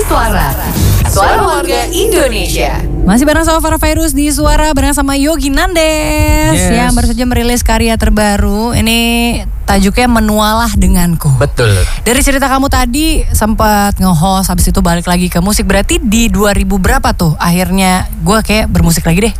Suara Warga Indonesia. Masih bareng sama Farah Fairuz di Suara, bareng sama Yogi Nandes yang baru saja merilis karya terbaru. Ini tajuknya Menualah Denganku. Betul. Dari cerita kamu tadi sempat nge-host, habis itu balik lagi ke musik. Berarti di 2000 berapa tuh akhirnya gue kayak bermusik lagi deh?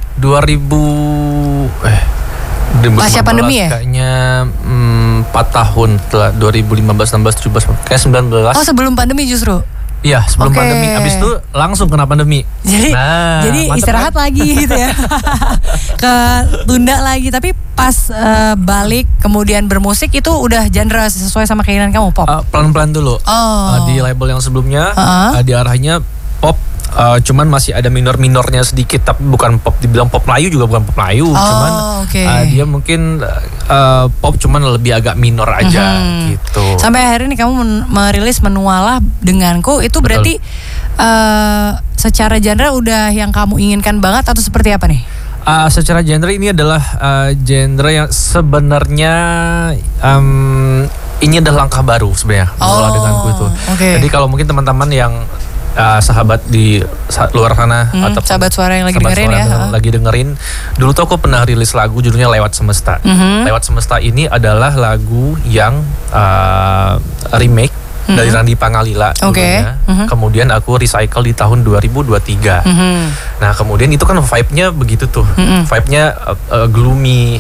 2000 pasca pandemi ya? Kayaknya 4 tahun setelah 2015, 16, 17, kayak 19. Oh, sebelum pandemi justru? Iya, sebelum pandemi. Abis itu langsung kena pandemi. Jadi istirahat kan? Lagi gitu ya. Ketunda lagi. Tapi pas balik kemudian bermusik itu udah genre sesuai sama keinginan kamu, pop? Pelan-pelan dulu. Di label yang sebelumnya diarahnya pop. Cuman masih ada minor-minornya sedikit, tapi bukan pop, dibilang pop Melayu juga bukan pop Melayu, cuman dia mungkin pop cuman lebih agak minor aja gitu. Sampai akhirnya nih kamu merilis Menualah Denganku, itu berarti secara genre udah yang kamu inginkan banget atau seperti apa nih? Secara genre ini adalah genre yang sebenarnya ini adalah langkah baru sebenarnya. Menualah Denganku itu. Jadi kalau mungkin teman-teman yang sahabat di luar sana atau sahabat suara yang lagi dengerin ya, lagi dengerin, dulu tuh aku pernah rilis lagu judulnya Lewat Semesta. Lewat Semesta ini adalah lagu yang remake dari Randy Pangalila dulunya. Kemudian aku recycle di tahun 2023. Nah kemudian itu kan vibe-nya begitu tuh, vibe-nya gloomy,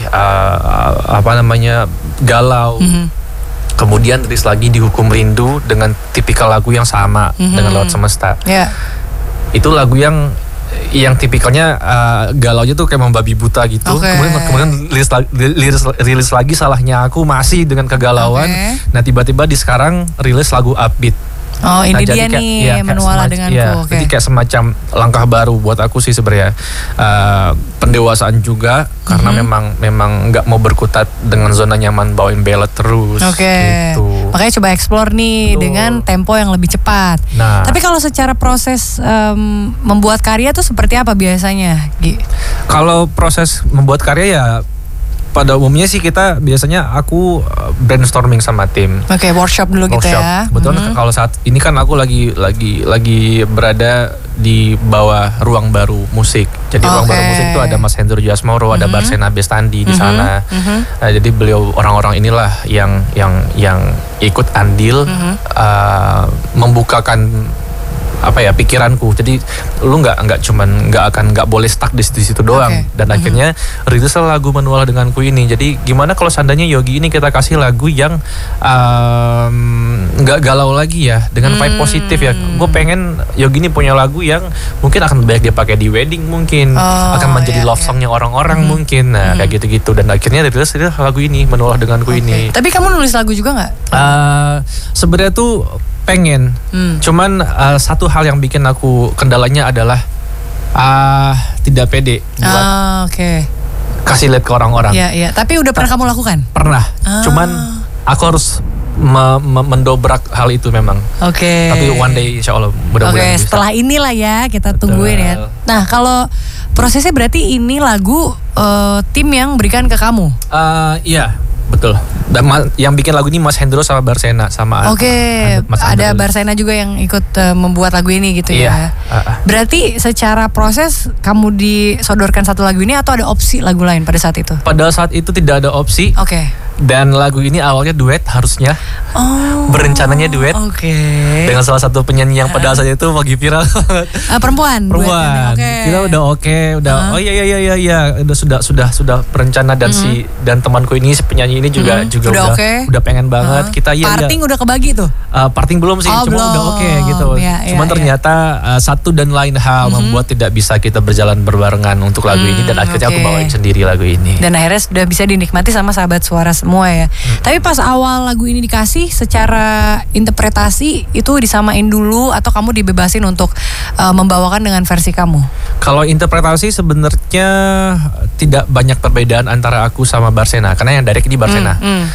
galau. Kemudian rilis lagi di Hukum Rindu dengan tipikal lagu yang sama dengan Lewat Semesta. Itu lagu yang tipikalnya galaunya tuh kayak membabi buta gitu. Kemudian rilis lagi Salahnya Aku masih dengan kegalauan. Nah tiba-tiba di sekarang rilis lagu upbeat. Ini dia nih Menualah Denganku. Jadi kayak semacam langkah baru buat aku sih sebenarnya, pendewasaan juga karena memang nggak mau berkutat dengan zona nyaman bawain ballad terus. Gitu. Makanya coba explore nih dengan tempo yang lebih cepat. Tapi kalau secara proses membuat karya tuh seperti apa biasanya, Gi? Kalau proses membuat karya ya pada umumnya sih kita biasanya aku brainstorming sama tim. Workshop dulu gitu ya. Kebetulan kalau saat ini kan aku lagi berada di bawah Ruang Baru Musik. Jadi Ruang Baru Musik itu ada Mas Hendro Jasmoro, ada Barsena Bestandi di sana. Jadi beliau orang-orang inilah yang ikut andil membukakan pikiranku. Jadi lu nggak boleh stuck di situ doang. Dan akhirnya rilislah lagu Menualah Denganku ini. Jadi gimana kalau seandainya Yogi ini kita kasih lagu yang nggak galau lagi ya, dengan vibe positif ya. Gue pengen Yogi ini punya lagu yang mungkin akan banyak dia pakai di wedding, mungkin akan menjadi love songnya orang-orang mungkin. Nah kayak gitu-gitu. Dan akhirnya rilis lagu ini Menualah Denganku ini. Tapi kamu nulis lagu juga nggak? Sebenarnya tuh pengen, cuman satu hal yang bikin aku kendalanya adalah tidak pede buat kasih lihat ke orang-orang. Tapi udah pernah kamu lakukan? Pernah, cuman aku harus mendobrak hal itu memang. Tapi one day insya Allah mudah-mudahan bisa. Setelah inilah ya kita tungguin ya. Nah kalau prosesnya berarti ini lagu tim yang berikan ke kamu? Iya. Betul. Dan yang bikin lagu ini Mas Hendro sama Barsena sama ada Barsena juga yang ikut membuat lagu ini gitu ya. Berarti secara proses kamu disodorkan satu lagu ini atau ada opsi lagu lain pada saat itu? Pada saat itu tidak ada opsi. Dan lagu ini awalnya duet harusnya. Berencananya duet. Dengan salah satu penyanyi yang pada saat itu lagi viral. Perempuan. Kita udah sudah berencana dan temanku ini si penyanyi ini juga udah pengen banget. Kita parting udah kebagi tuh. Parting belum sih, cuma udah gitu. Cuman ternyata satu dan lain hal membuat tidak bisa kita berjalan berbarengan untuk lagu ini, dan akhirnya aku bawain sendiri lagu ini. Dan akhirnya sudah bisa dinikmati sama sahabat suara semua ya. Tapi pas awal lagu ini dikasih, secara interpretasi itu disamain dulu atau kamu dibebasin untuk membawakan dengan versi kamu? Kalau interpretasi sebenarnya tidak banyak perbedaan antara aku sama Barsena, karena yang direct ini Barsena.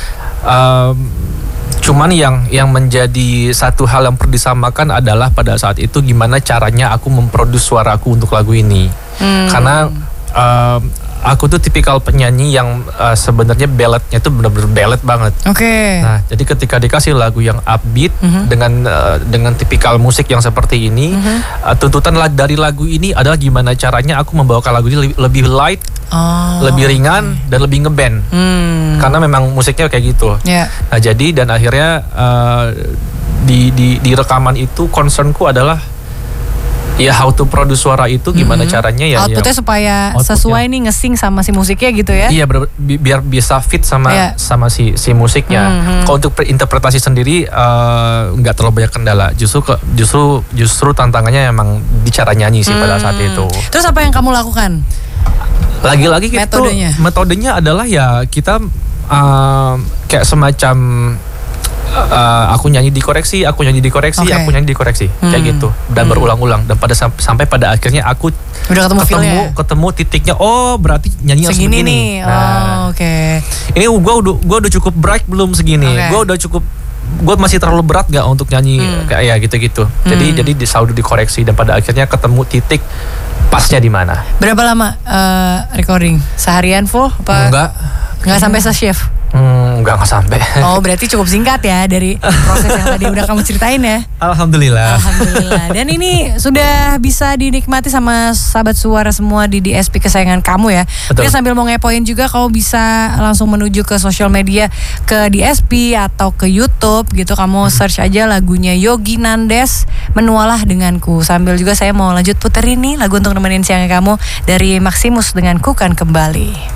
Cuman yang menjadi satu hal yang perlu disamakan adalah pada saat itu gimana caranya aku memproduksi suaraku untuk lagu ini. Karena aku tuh tipikal penyanyi yang sebenarnya balladnya tuh benar-benar ballad banget. Oke. Nah, jadi ketika dikasih lagu yang upbeat dengan tipikal musik yang seperti ini, tuntutan dari lagu ini adalah gimana caranya aku membawakan lagu ini lebih light, lebih ringan dan lebih ngeband. Karena memang musiknya kayak gitu. Yeah. Nah, jadi dan akhirnya di rekaman itu concernku adalah ya how to produce suara itu gimana caranya ya outputnya supaya sesuai nih nge-sync sama si musiknya gitu ya. Iya, biar bisa fit sama si musiknya. Kalau untuk interpretasi sendiri nggak terlalu banyak kendala. Justru tantangannya emang di cara nyanyi sih pada saat itu. Terus apa yang kamu lakukan? Lagi-lagi metodenya adalah ya kita kayak semacam aku nyanyi dikoreksi, aku nyanyi dikoreksi, aku nyanyi dikoreksi, kayak gitu dan berulang-ulang dan sampai pada akhirnya aku udah ketemu titiknya. Oh, berarti nyanyi harus begini nih. Nah, ini gua udah cukup bright belum segini? Gue masih terlalu berat gak untuk nyanyi kayak ya gitu-gitu. Jadi selalu dikoreksi dan pada akhirnya ketemu titik pasnya di mana. Berapa lama recording? Seharian full? Apa? Enggak sampai se-shift? Enggak sampai. Oh, berarti cukup singkat ya dari proses yang tadi udah kamu ceritain ya. Alhamdulillah. Dan ini sudah bisa dinikmati sama sahabat suara semua di DSP kesayangan kamu ya. Betul. Sambil mau ngepoin juga, kamu bisa langsung menuju ke sosial media, ke DSP atau ke YouTube gitu. Kamu search aja lagunya Yogi Nandes, Menualah Denganku. Sambil juga saya mau lanjut puterin nih lagu untuk nemenin siangnya kamu dari Maximus dengan Ku Kan Kembali.